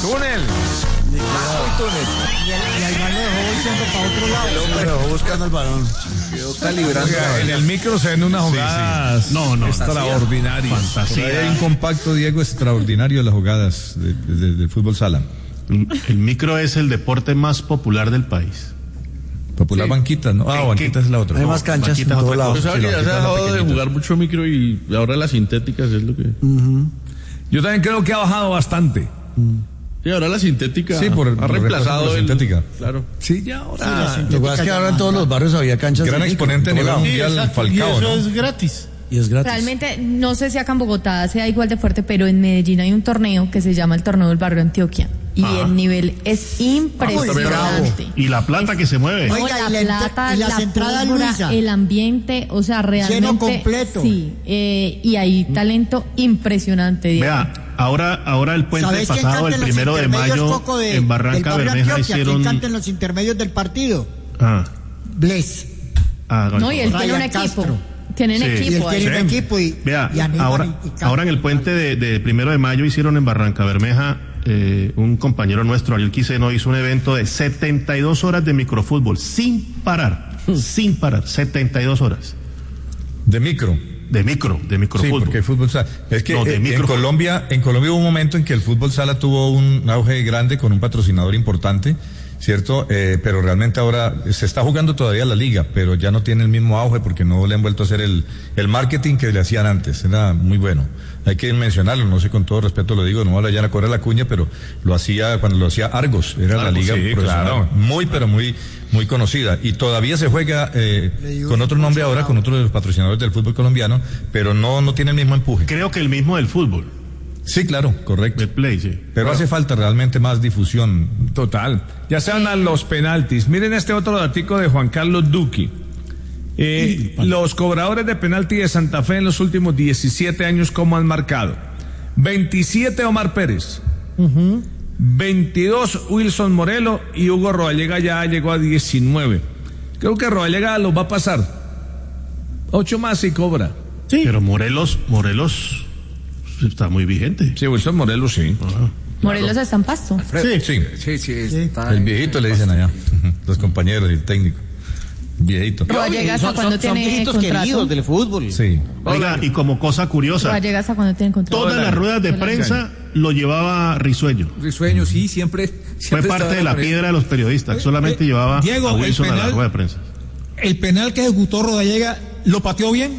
túnel. Y ahí lo dejó volteando para otro lado. Lo dejó buscando el balón. Quedó calibrando. En el micro se ven unas jugadas extraordinarias. Fantasía. Hay un compacto, Diego, extraordinario de las jugadas del fútbol sala. El micro es el deporte más popular del país. Popular Banquita, ¿no? Banquita es la otra. Hay más canchas en todos lados. Yo sabía que ya se ha dejado de jugar mucho micro y ahora las sintéticas es lo que... Yo también creo que ha bajado bastante. Sí, ahora la sintética ha reemplazado la sintética. Claro. Sí, ya ahora. Lo que pasa es que ahora en todos los barrios había canchas. Gran exponente a nivel mundial, Falcao, y eso ¿no? es gratis. Y es gratis. Realmente, no sé si acá en Bogotá sea igual de fuerte, pero en Medellín hay un torneo que se llama el Torneo del Barrio Antioquia. Y el nivel es impresionante. Y la plata que se mueve. No, Oiga, la plata, y las la entradas, pólvora, Luisa. el ambiente, o sea, realmente. Lleno completo. Sí, y hay talento impresionante. Diego. Vea, ahora el puente pasado, el 1 de mayo, en Barranca Bermeja hicieron... ¿Quién canta en los intermedios del partido? Bless. No, y él tiene un equipo. Tienen equipo. Y él tiene un equipo Vea, y animan ahora en el puente de 1 de mayo hicieron en Barranca Bermeja, un compañero nuestro, Ariel Quiseno, hizo un evento de 72 horas de microfútbol, sin parar, 72 horas. De micro. De microfútbol. Sí, porque el fútbol sala. Es que en Colombia hubo un momento en que el fútbol sala tuvo un auge grande con un patrocinador importante, ¿cierto? Pero realmente ahora se está jugando todavía la liga, pero ya no tiene el mismo auge porque no le han vuelto a hacer el marketing que le hacían antes. Era muy bueno. Hay que mencionarlo, no sé, con todo respeto lo digo, no vale ya a correr la cuña, pero lo hacía cuando lo hacía Argos, era la liga profesional, claro. Muy conocida, y todavía se juega con otro nombre ahora, con otro de los patrocinadores del fútbol colombiano, pero no tiene el mismo empuje. Creo que el mismo del fútbol. Sí, claro, correcto. El play, sí. Pero hace falta realmente más difusión. Total. Ya se van a los penaltis. Miren este otro datico de Juan Carlos Duque. Los cobradores de penalti de Santa Fe en los últimos 17 años, ¿cómo han marcado? 27 Omar Pérez, 22 Wilson Morelo, y Hugo Rodallega ya llegó a 19. Creo que Rodallega los va a pasar. 8 más y cobra. Sí. Pero Morelos está muy vigente. Sí, Wilson Morelos sí. Morelos está en Pasto. Sí. El viejito le dicen allá, los compañeros y el técnico. Viejito. Rodallega hasta cuando tiene contrato. Queridos del fútbol. Sí. Oiga, y como cosa curiosa, Rodallega hasta cuando tiene contrato. todas las ruedas de prensa lo llevaba Risueño. Risueño, sí, siempre Fue parte de la piedra de los periodistas. Solamente llevaba Diego, a Wilson a la rueda de prensa. El penal que ejecutó Rodallega, ¿lo pateó bien?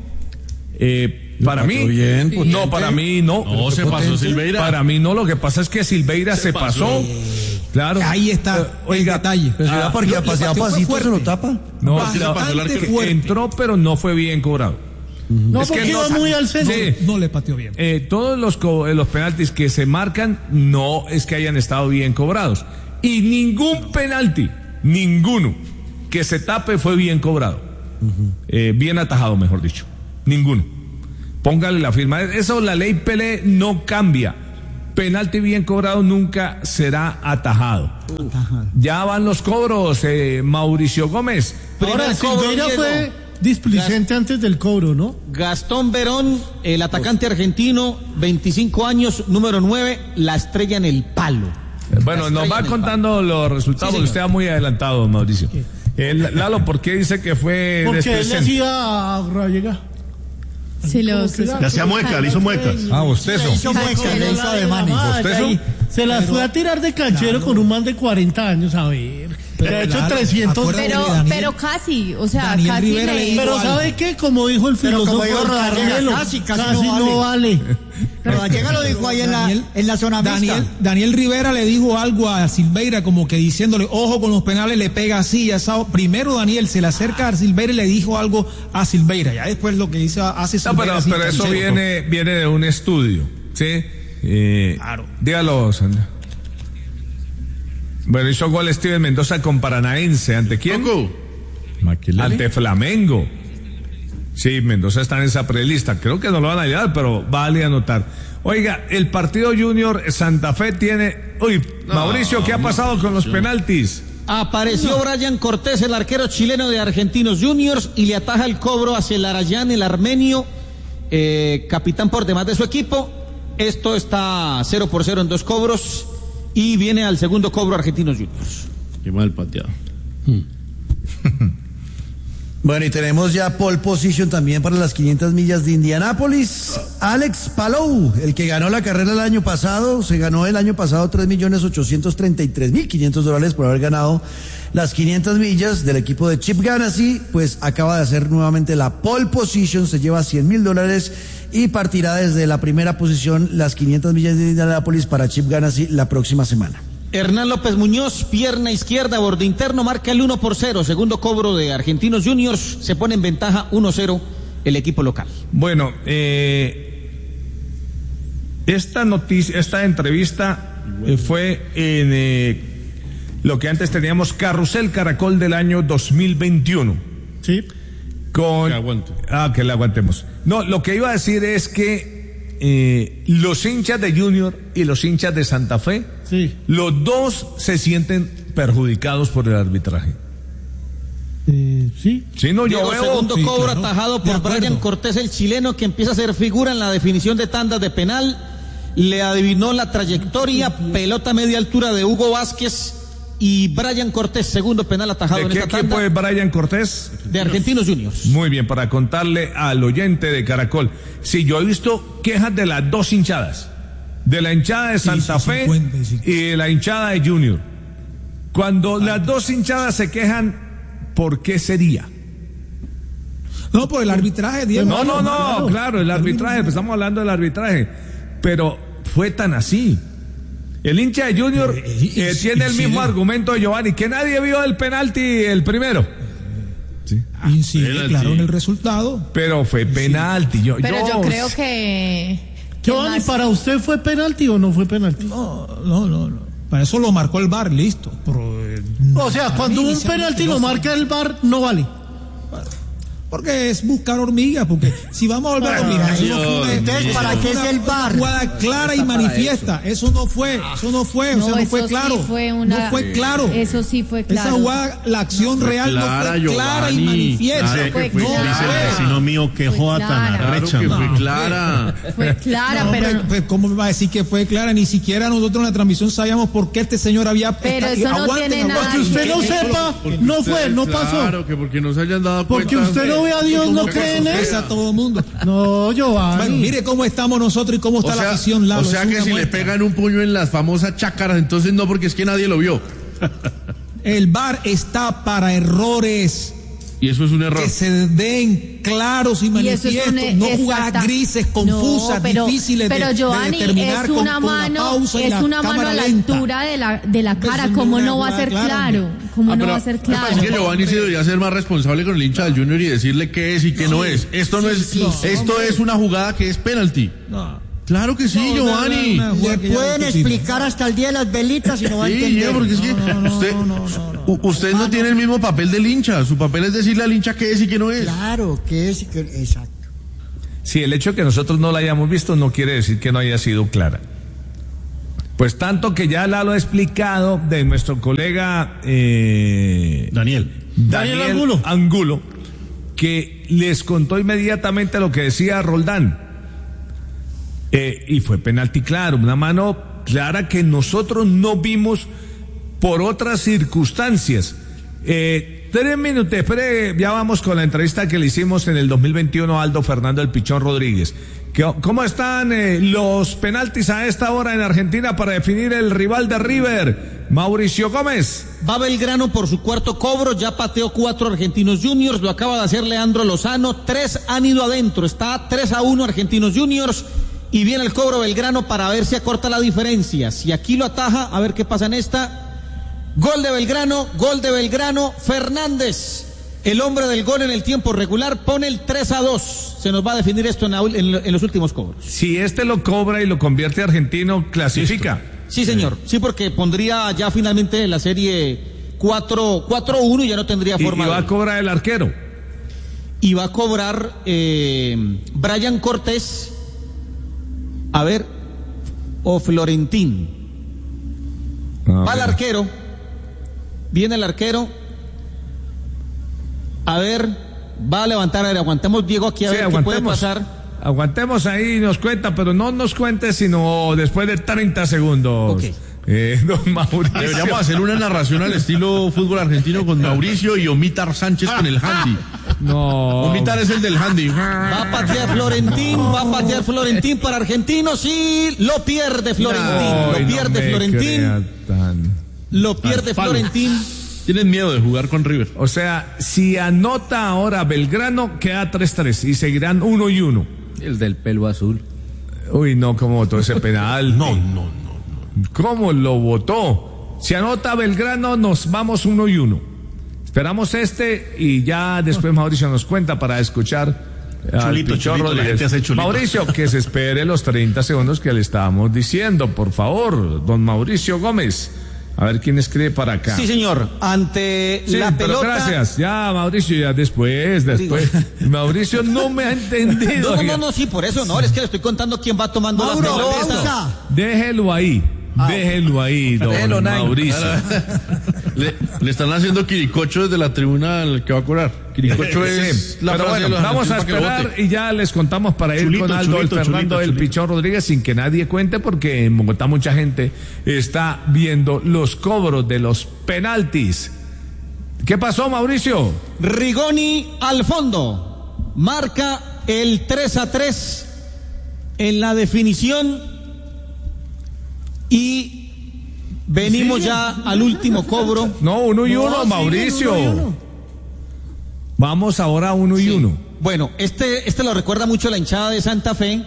Para mí, bien, no, para mí no. No, se pasó Silveira. Para mí no, lo que pasa es que Silveira se pasó. Claro. Ahí está el detalle. Pero será porque ha paseado pasito, se lo tapa. No, Bastante fuerte. entró, pero no fue bien cobrado. No, porque iba muy al centro. Sí. No le pateó bien. Todos los penaltis que se marcan no es que hayan estado bien cobrados. Y ningún penalti, ninguno que se tape fue bien cobrado. Bien atajado, mejor dicho. Ninguno. Póngale la firma. Eso la ley Pelé no cambia. Penalti bien cobrado nunca será atajado. Ya van los cobros, Mauricio Gómez. Ahora, Silveira fue displicente antes del cobro, ¿no? Gastón Verón, el atacante argentino, 25 años, número 9, la estrella en el palo. Bueno, nos va contando los resultados. Sí, usted va muy adelantado, Mauricio. Lalo, ¿por qué dice que fue porque él le hacía a Rodallega. Sí, le hacía mueca, le hizo muecas. Bostezo. Le hizo muecas, le hizo ademanes. ¿Bostezo? Se las fue a tirar de canchero con un man de 40 años, a ver. Le ha hecho 300. Pero casi, o sea, Daniel casi Rivera le dijo Pero ¿sabe qué? Como dijo el filósofo Carmelo, casi no vale. Rodallega lo dijo ahí en la zona mixta. Daniel Rivera le dijo algo a Silveira, como que diciéndole, ojo con los penales, le pega así, asado. Primero Daniel se le acerca a Silveira y le dijo algo a Silveira. Ya después lo que hace Silveira. Pero eso viene de un estudio, ¿sí? Claro. Dígalo, Sandra. Bueno, hizo gol Steven Mendoza con Paranaense. ¿Ante quién? Ante Flamengo. Sí, Mendoza está en esa prelista. Creo que no lo van a ayudar, pero vale anotar. Oiga, el partido Junior Santa Fe tiene... Mauricio, ¿qué ha pasado con los penaltis? Apareció Brian Cortés, el arquero chileno de Argentinos Juniors, y le ataja el cobro a Celarayán, el armenio, capitán por demás de su equipo. Esto está 0-0 en 2 cobros. y viene al segundo cobro Argentinos Juniors. Qué mal pateado. Bueno, y tenemos ya pole position también para las 500 millas de Indianápolis. Alex Palou, el que ganó la carrera el año pasado, se ganó el año pasado $3.833.500 por haber ganado las 500 millas del equipo de Chip Ganassi, pues acaba de hacer nuevamente la pole position, se lleva $100,000 y partirá desde la primera posición las 500 millas de Indianápolis para Chip Ganassi la próxima semana. Hernán López Muñoz, pierna izquierda, borde interno, marca el 1-0, segundo cobro de Argentinos Juniors, se pone en ventaja 1-0 el equipo local. Bueno, esta entrevista fue en lo que antes teníamos Carrusel Caracol del año 2021. Sí. Con... Que aguante. Que la aguantemos. No, lo que iba a decir es que los hinchas de Junior y los hinchas de Santa Fe, sí, los dos se sienten perjudicados por el arbitraje. Sí. Sí, no, yo Diego, veo... segundo sí, cobro claro. atajado por Brian Cortés, el chileno, que empieza a ser figura en la definición de tandas de penal. Le adivinó la trayectoria, pelota a media altura de Hugo Vázquez y Brian Cortés, segundo penal atajado en ¿De qué esta equipo tanda. es Brian Cortés? De Argentinos Juniors. Muy bien, para contarle al oyente de Caracol. Sí, yo he visto quejas de las dos hinchadas. De la hinchada de Santa Fe 50. y de la hinchada de Junior. Cuando las dos hinchadas se quejan, ¿por qué sería? No, por el arbitraje, Diego. No, claro, el arbitraje, estamos hablando del arbitraje. Pero fue tan así. El hincha de Junior tiene el mismo argumento de Giovanni, que nadie vio el penalti el primero. Sí. Incide, claro, en el resultado. Pero fue penalti. Yo creo que... Giovanni, ¿para usted fue penalti o no fue penalti? No. Para eso lo marcó el VAR, listo. O sea, cuando un penalti lo marca el VAR, no vale. Porque es buscar hormigas, porque si vamos a volver a hormigas, entonces, ¿para qué es el VAR? Jugada clara y manifiesta, eso no fue, no fue claro. Sí fue una... No fue claro. Eso sí fue claro. Esa jugada, la acción real no fue clara y manifiesta. Claro que fue, No, dice el vecino mío, que fue joda tan clara. arrecha. Claro que fue clara. Fue clara, No, pero... pues, ¿cómo me va a decir que fue clara? Ni siquiera nosotros en la transmisión sabíamos por qué este señor había... Pero eso no tiene nada Que usted no sepa, no fue, no pasó. Claro, que porque no se hayan dado cuenta. Porque usted no ve a Dios, no cree en él. A todo el mundo. No, Giovanni. Bueno, mire cómo estamos nosotros y cómo está la afición, Lalo. O sea Es que una si le muestra. pegan un puño en las famosas chácaras, entonces no, porque es que nadie lo vio. El VAR está para errores Y eso es un error. que se den claros y Y eso es manifiestos, no jugadas exacta. grises, confusas, difíciles pero de Giovanni, determinar es una con mano, la pausa y es la una mano cámara a la lenta. altura de la cara, Pues, ¿cómo una no va a ser jugada clara, claro? ¿Cómo no pero va a ser me claro? parece que Giovanni sí debería ser más responsable con el hincha del Junior y decirle qué es y qué no es. Esto no es, esto es una jugada que es penalti. No. Claro que sí, Giovanni. Una jugada Le que ya pueden no es posible. explicar hasta el día de las velitas y no va a Sí, entender. porque es que usted no tiene el mismo papel del hincha. Su papel es decirle al hincha qué es y qué no es. Claro, que es, exacto. Sí, el hecho de que nosotros no la hayamos visto no quiere decir que no haya sido clara. Pues tanto que ya la lo ha explicado de nuestro colega Daniel Angulo, que les contó inmediatamente lo que decía Roldán. Y fue penalti claro, una mano clara que nosotros no vimos por otras circunstancias. 3 minutos, espere, ya vamos con la entrevista que le hicimos en el 2021 a Aldo Fernando El Pichón Rodríguez. ¿Cómo están los penaltis a esta hora en Argentina para definir el rival de River? Mauricio Gómez. Va Belgrano por su cuarto cobro, ya pateó 4 Argentinos Juniors, lo acaba de hacer Leandro Lozano, 3 han ido adentro, está 3-1 Argentinos Juniors, y viene el cobro Belgrano para ver si acorta la diferencia. Si aquí lo ataja, a ver qué pasa en esta. Gol de Belgrano, Fernández, el hombre del gol en el tiempo regular, pone el 3-2. Se nos va a definir esto en los últimos cobros. Si este lo cobra y lo convierte argentino, clasifica. Listo. Sí, señor. Sí, porque pondría ya finalmente la serie 4-1 y ya no tendría forma. Y va a cobrar el arquero. Y va a cobrar Brian Cortés, a ver, o Florentín. Va el arquero, viene el arquero, a ver, va a levantar, a ver, aguantemos Diego aquí a ver qué puede pasar. Aguantemos ahí y nos cuenta, pero no nos cuente sino después de 30 segundos. Okay. Don Mauricio. Deberíamos hacer una narración al estilo fútbol argentino con Mauricio y Omitar Sánchez con el handy. No. Omitar es el del handy. Va a patear Florentín para Argentinos y lo pierde Florentín. Lo pierde Florentín. Tienen miedo de jugar con River. O sea, si anota ahora Belgrano, queda 3-3 y seguirán 1-1. El del pelo azul. Uy, no, ¿cómo votó ese penal? No. ¿Cómo lo votó? Si anota Belgrano, nos vamos 1-1. Esperamos y ya después Mauricio nos cuenta para escuchar al Pichón Rodríguez. Mauricio, que se espere los 30 segundos que le estábamos diciendo, por favor, don Mauricio Gómez. A ver quién escribe para acá. Sí, señor. Ante la pelota. Gracias. Ya, Mauricio, ya después. Mauricio no me ha entendido. No, sí, por eso no. Es que le estoy contando quién va tomando la pelota. Déjelo ahí, don Mauricio. Le están haciendo quiricocho desde la tribuna al que va a cobrar. Quiricocho es la pero bueno, vamos a esperar y ya les contamos para ir con Aldo Fernando del Pichón Rodríguez sin que nadie cuente, porque en Bogotá mucha gente está viendo los cobros de los penaltis. ¿Qué pasó, Mauricio? Rigoni al fondo marca el 3-3 en la definición y venimos ya al último cobro. No, 1-1, Mauricio. 1-1. Vamos ahora 1-1. Bueno, este lo recuerda mucho la hinchada de Santa Fe.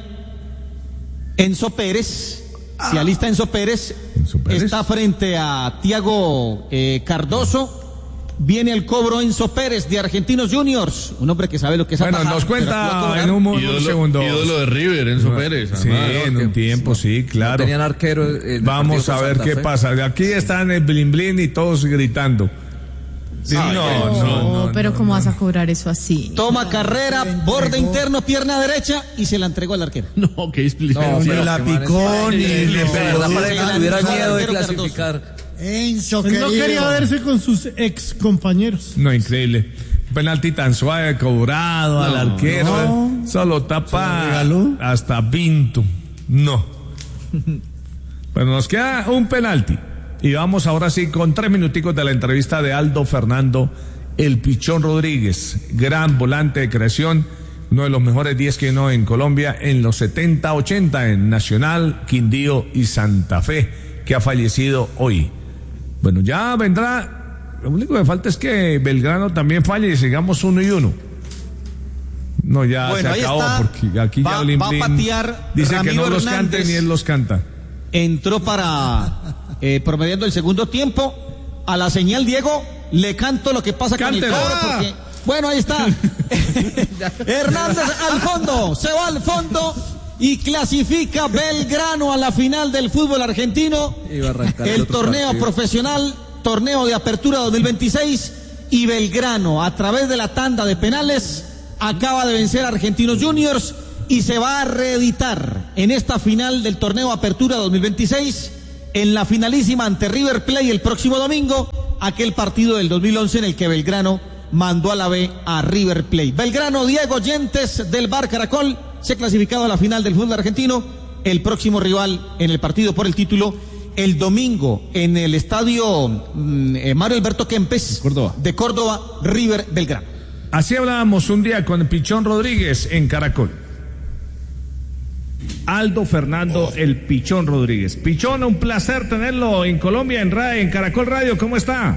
Enzo Pérez, se alista Enzo Pérez, está frente a Tiago Cardoso. Viene el cobro Enzo Pérez de Argentinos Juniors, un hombre que sabe lo que es atajar. Bueno, nos cuenta en un segundo. Ídolo de River, Enzo Pérez. Sí, en un tiempo, sí, claro. No tenían arquero. Vamos a ver qué pasa. Aquí están el blin blin y todos gritando. Sí, no, pero ¿cómo vas a cobrar eso así? Toma carrera, borde interno, pierna derecha y se la entregó al arquero. No, qué explicación. Ni la picó, ni le pegó. Parece que tuviera miedo de clasificar. Enzo, no quería verse con sus ex compañeros. No, increíble. Penalti tan suave cobrado al arquero. Solo tapa hasta Pinto. No. Pues nos queda un penalti. Y vamos ahora sí con 3 minuticos de la entrevista de Aldo Fernando El Pichón Rodríguez, gran volante de creación, uno de los mejores 10 que no en Colombia en los 70-80 en Nacional, Quindío y Santa Fe, que ha fallecido hoy. Bueno, ya vendrá, lo único que falta es que Belgrano también falle y sigamos 1-1. No, ya bueno, se acabó, porque aquí ya Blin Blin va a patear dice Ramiro que no los Hernández, cante ni él los canta. Entró para promediando el segundo tiempo. A la señal, Diego, le canto lo que pasa con el cobro, porque bueno, ahí está. Hernández al fondo, se va al fondo y clasifica Belgrano a la final del fútbol argentino, el torneo profesional, torneo de apertura 2026, y Belgrano a través de la tanda de penales acaba de vencer a Argentinos Juniors y se va a reeditar en esta final del torneo apertura 2026 en la finalísima ante River Plate el próximo domingo, aquel partido del 2011 en el que Belgrano mandó a la B a River Plate. Belgrano, Diego Yentes del Bar Caracol, se ha clasificado a la final del fútbol argentino. El próximo rival en el partido por el título, el domingo en el estadio Mario Alberto Kempes de Córdoba, River Belgrano. Así hablábamos un día con el Pichón Rodríguez en Caracol. Aldo Fernando El Pichón Rodríguez. Pichón, un placer tenerlo en Colombia, en Caracol Radio. ¿Cómo está?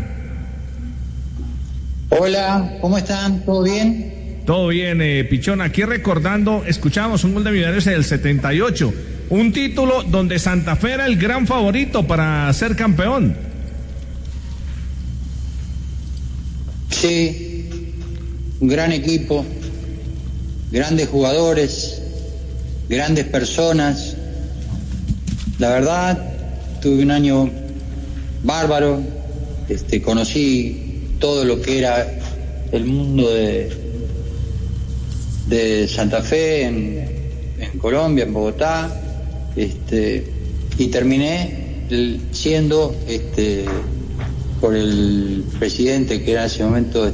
Hola, ¿cómo están? ¿Todo bien? Todo bien, Pichón. Aquí recordando, escuchamos un gol de Millonarios en el 78. Un título donde Santa Fe era el gran favorito para ser campeón. Sí, un gran equipo, grandes jugadores, grandes personas. La verdad, tuve un año bárbaro. Conocí todo lo que era el mundo de Santa Fe en Colombia, en Bogotá, y terminé siendo por el presidente que era en ese momento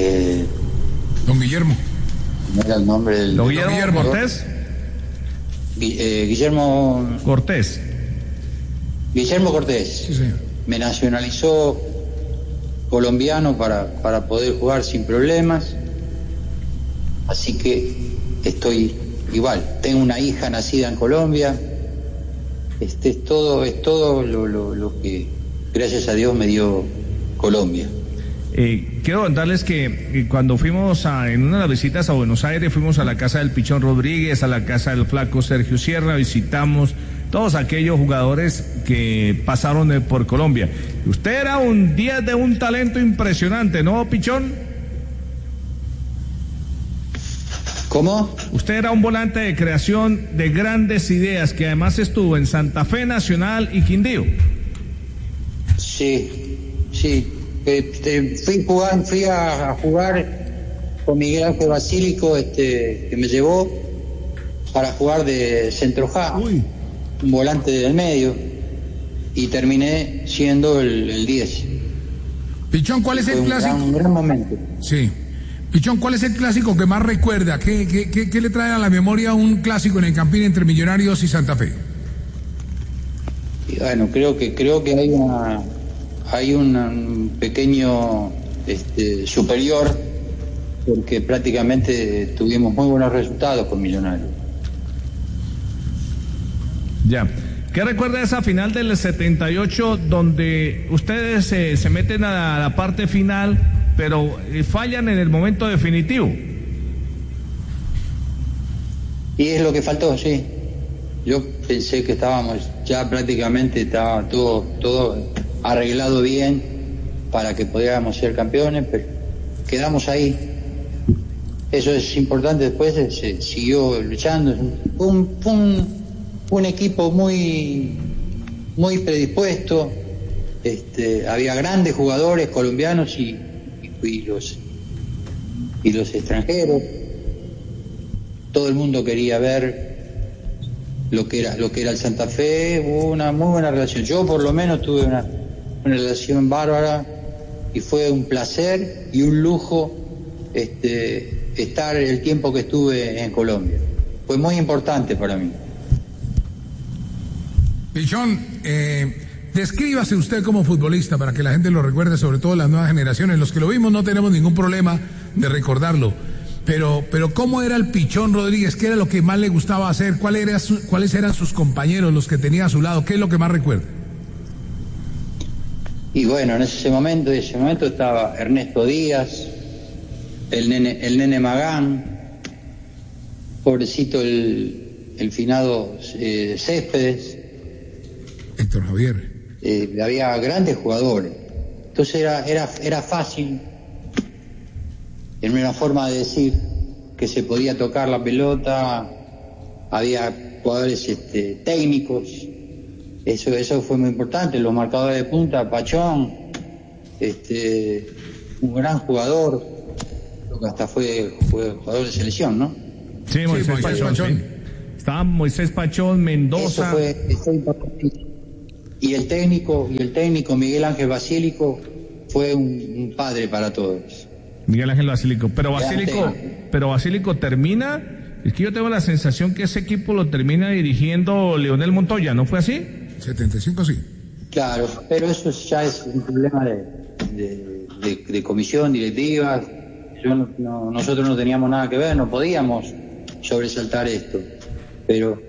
don Guillermo. ¿No era el nombre del don Guillermo Cortés? Guillermo Cortés. Guillermo Cortés. Sí, señor. Me nacionalizó colombiano para poder jugar sin problemas. Así que estoy igual. Tengo una hija nacida en Colombia. Es todo lo que gracias a Dios me dio Colombia. Quiero contarles que cuando fuimos en una de las visitas a Buenos Aires, fuimos a la casa del Pichón Rodríguez, a la casa del flaco Sergio Sierra, visitamos todos aquellos jugadores que pasaron por Colombia. Usted era un 10 de un talento impresionante, ¿no, Pichón? ¿Cómo? Usted era un volante de creación de grandes ideas, que además estuvo en Santa Fe, Nacional y Quindío. Sí. Fui a jugar con Miguel Ángel Basílico, que me llevó para jugar de centroja, un volante del medio, y terminé siendo el 10. Pichón, ¿cuál es el clásico? Un gran momento. Sí. Pichón, ¿cuál es el clásico que más recuerda? ¿Qué le trae a la memoria un clásico en el Campín entre Millonarios y Santa Fe? Y bueno, creo que hay un pequeño superior, porque prácticamente tuvimos muy buenos resultados con Millonarios. Ya. ¿Qué recuerda de esa final del 78 donde ustedes se meten a la parte final, pero fallan en el momento definitivo? Y es lo que faltó, sí. Yo pensé que ya prácticamente estaba todo arreglado bien para que pudiéramos ser campeones, pero quedamos ahí. Eso es importante. Después se siguió luchando. Un equipo muy predispuesto. Había grandes jugadores colombianos y los extranjeros. Todo el mundo quería ver lo que era el Santa Fe. Hubo una muy buena relación. Yo por lo menos tuve una relación bárbara, y fue un placer y un lujo estar el tiempo que estuve en Colombia. Fue muy importante para mí. Pichón, descríbase usted como futbolista para que la gente lo recuerde, sobre todo las nuevas generaciones. Los que lo vimos no tenemos ningún problema de recordarlo. Pero ¿cómo era el Pichón Rodríguez? ¿Qué era lo que más le gustaba hacer? ¿Cuáles eran sus compañeros, los que tenía a su lado? ¿Qué es lo que más recuerda? Y bueno, en ese momento estaba Ernesto Díaz, el nene Magán, pobrecito el finado Céspedes. Héctor Javier. Había grandes jugadores. Entonces era fácil, en una forma de decir, que se podía tocar la pelota. Había jugadores técnicos. Eso fue muy importante. Los marcadores de punta, Pachón, un gran jugador, creo que hasta fue jugador de selección, ¿no? Sí, Moisés Pachón. Sí. Estaba Moisés Pachón, Mendoza. Eso fue importante. Y el técnico Miguel Ángel Basílico fue un padre para todos. Miguel Ángel Basílico, pero Basílico termina. Es que yo tengo la sensación que ese equipo lo termina dirigiendo Leonel Montoya, ¿no fue así? 75 sí. Claro, pero eso ya es un problema de comisión directiva. Nosotros no teníamos nada que ver, no podíamos sobresaltar esto. Pero